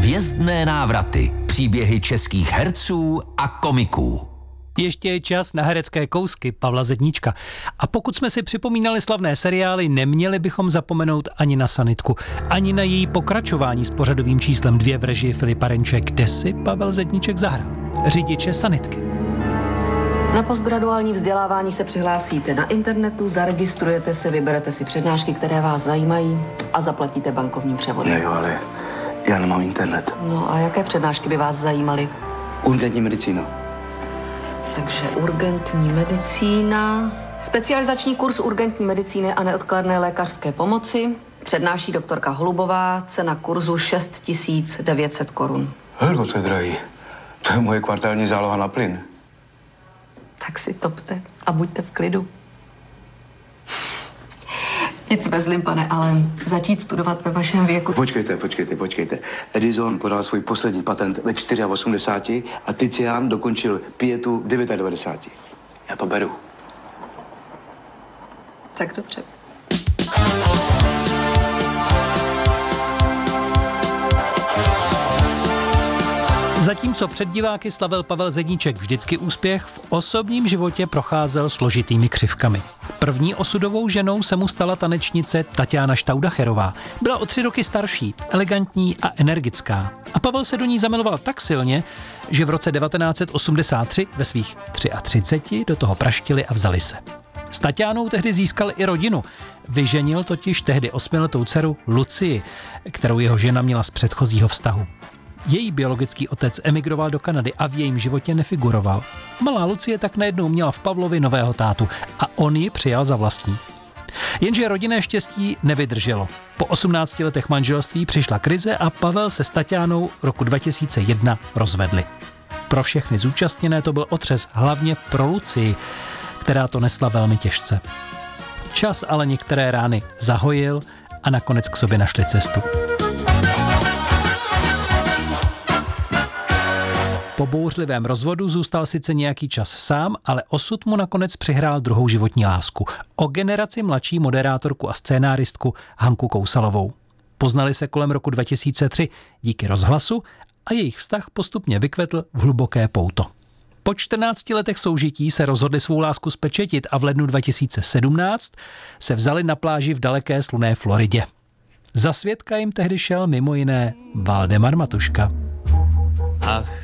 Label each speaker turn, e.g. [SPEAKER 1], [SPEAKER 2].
[SPEAKER 1] Hvězdné návraty. Příběhy českých herců a komiků.
[SPEAKER 2] Ještě je čas na herecké kousky Pavla Zedníčka. A pokud jsme si připomínali slavné seriály, neměli bychom zapomenout ani na Sanitku, ani na její pokračování s pořadovým číslem 2 v režii Filipa Renče, kde si Pavel Zedníček zahrál řidiče sanitky.
[SPEAKER 3] Na postgraduální vzdělávání se přihlásíte na internetu, zaregistrujete se, vyberete si přednášky, které vás zajímají a zaplatíte bankovním převodem.
[SPEAKER 4] Ne, jo, ale já nemám internet.
[SPEAKER 3] No a jaké přednášky by vás zajímaly?
[SPEAKER 4] Urgentní medicína.
[SPEAKER 3] Takže urgentní medicína, specializační kurz urgentní medicíny a neodkladné lékařské pomoci, přednáší doktorka Holubová, cena kurzu 6 900 korun.
[SPEAKER 4] Helko, to je drahý. To je moje kvartální záloha na plyn.
[SPEAKER 3] Tak si topte a buďte v klidu. Nic bezlim, pane, ale začít studovat ve vašem věku.
[SPEAKER 4] Počkejte. Edison podal svůj poslední patent ve 84 a Tizian dokončil pietu v 99. Já to beru.
[SPEAKER 3] Tak dobře.
[SPEAKER 2] Zatímco před diváky slavil Pavel Zedníček vždycky úspěch, v osobním životě procházel složitými křivkami. První osudovou ženou se mu stala tanečnice Tatiana Staudacherová. Byla o 3 roky starší, elegantní a energická. A Pavel se do ní zamiloval tak silně, že v roce 1983 ve svých 33 do toho praštili a vzali se. S Tatianou tehdy získal i rodinu. Vyženil totiž tehdy 8letou dceru Lucii, kterou jeho žena měla z předchozího vztahu. Její biologický otec emigroval do Kanady a v jejím životě nefiguroval. Malá Lucie tak najednou měla v Pavlovi nového tátu a on ji přijal za vlastní. Jenže rodinné štěstí nevydrželo. Po 18 letech manželství přišla krize a Pavel se s Tatianou roku 2001 rozvedli. Pro všechny zúčastněné to byl otřes, hlavně pro Lucii, která to nesla velmi těžce. Čas ale některé rány zahojil a nakonec k sobě našli cestu. Po bouřlivém rozvodu zůstal sice nějaký čas sám, ale osud mu nakonec přihrál druhou životní lásku. O generaci mladší moderátorku a scénáristku Hanku Kousalovou. Poznali se kolem roku 2003 díky rozhlasu a jejich vztah postupně vykvetl v hluboké pouto. Po 14 letech soužití se rozhodli svou lásku zpečetit a v lednu 2017 se vzali na pláži v daleké slunné Floridě. Za svědka jim tehdy šel mimo jiné Valdemar Matuška.
[SPEAKER 5] Ach,